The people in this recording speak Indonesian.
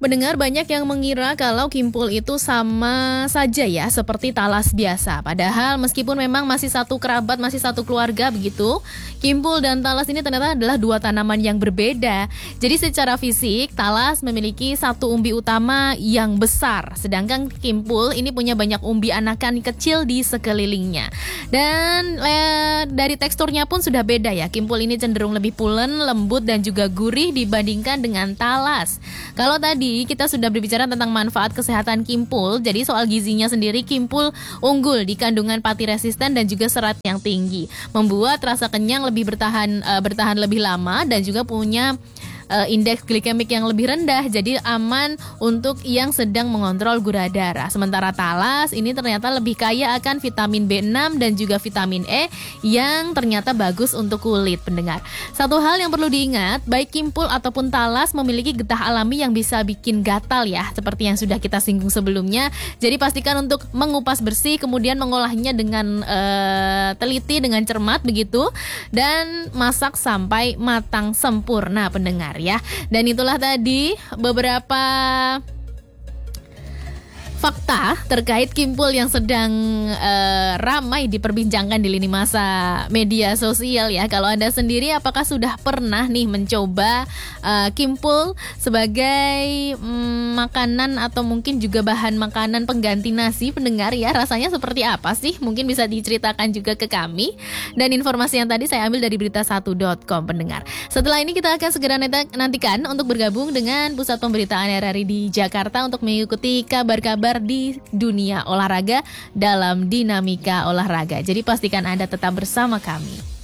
Pendengar banyak yang mengira kalau kimpul itu sama saja ya seperti talas biasa. Padahal meskipun memang masih satu kerabat, masih satu keluarga begitu, kimpul dan talas ini ternyata adalah dua tanaman yang berbeda. Jadi secara fisik, talas memiliki satu umbi utama yang besar, sedangkan kimpul ini punya banyak umbi anakan kecil di sekelilingnya. Dan dari teksturnya pun sudah beda ya. Kimpul ini cenderung lebih pulen, lembut dan juga gurih dibandingkan dengan talas. Kalau tadi kita sudah berbicara tentang manfaat kesehatan kimpul, jadi soal gizinya sendiri kimpul unggul di kandungan pati resisten dan juga serat yang tinggi, membuat rasa kenyang lebih bertahan lebih lama dan juga punya indeks glikemik yang lebih rendah, jadi aman untuk yang sedang mengontrol gula darah. Sementara talas ini ternyata lebih kaya akan vitamin B6 dan juga vitamin E yang ternyata bagus untuk kulit, pendengar. Satu hal yang perlu diingat, baik kimpul ataupun talas memiliki getah alami yang bisa bikin gatal ya, seperti yang sudah kita singgung sebelumnya. Jadi pastikan untuk mengupas bersih, kemudian mengolahnya dengan teliti, dengan cermat begitu, dan masak sampai matang sempurna, pendengar ya. Dan itulah tadi beberapa fakta terkait kimpul yang sedang ramai diperbincangkan di lini masa media sosial ya. Kalau Anda sendiri apakah sudah pernah nih mencoba kimpul sebagai makanan atau mungkin juga bahan makanan pengganti nasi, pendengar ya? Rasanya seperti apa sih? Mungkin bisa diceritakan juga ke kami. Dan informasi yang tadi saya ambil dari berita1.com, pendengar. Setelah ini kita akan segera nantikan untuk bergabung dengan Pusat Pemberitaan RRI di Jakarta untuk mengikuti kabar-kabar di dunia olahraga dalam Dinamika Olahraga. Jadi pastikan Anda tetap bersama kami.